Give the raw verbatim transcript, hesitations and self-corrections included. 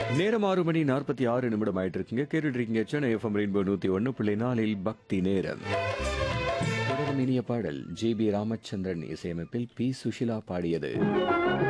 நேரம் ஆறு மணி நாற்பத்தி ஆறு நிமிடம் ஆயிட்டு இருக்குங்க. கேட்டுட்டு இருக்கீங்க சென்னை எஃப்எம் ரெயின்போ நூத்தி ஒன்று புள்ளி நாலில் பக்தி நேரம். தொடரும் இனிய பாடல் ஜி பி ராமச்சந்திரன் இசையமைப்பில் பி சுஷிலா பாடியது.